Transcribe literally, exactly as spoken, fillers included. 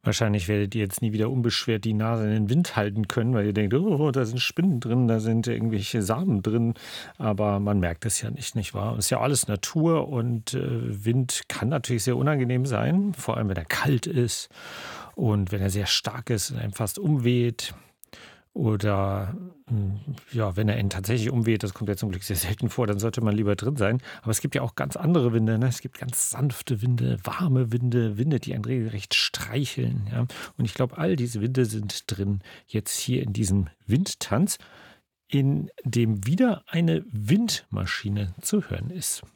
Wahrscheinlich werdet ihr jetzt nie wieder unbeschwert die Nase in den Wind halten können, weil ihr denkt: „Oh, da sind Spinnen drin, da sind irgendwelche Samen drin.“ Aber man merkt es ja nicht, nicht wahr? Ist ja alles Natur und, äh, Wind kann natürlich sehr unangenehm sein, vor allem wenn er kalt ist und wenn er sehr stark ist und einem fast umweht. Oder, hm, ja, wenn er einen tatsächlich umweht, das kommt ja zum Glück sehr selten vor, dann sollte man lieber drin sein. Aber es gibt ja auch ganz andere Winde, ne? Es gibt ganz sanfte Winde, warme Winde, Winde, die einen regelrecht streicheln, ja? Und ich glaube, all diese Winde sind drin jetzt hier in diesem Windtanz, in dem wieder eine Windmaschine zu hören ist.